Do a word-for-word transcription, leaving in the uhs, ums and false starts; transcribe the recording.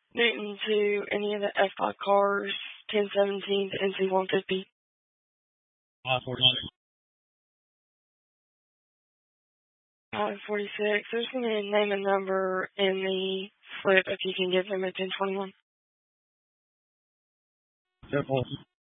Newton to any of the F five cars, ten seventeen to N C one fifty. five forty-six. five forty-six. There's going to be a name and number in the slip if you can give them at ten twenty-one. ten forty.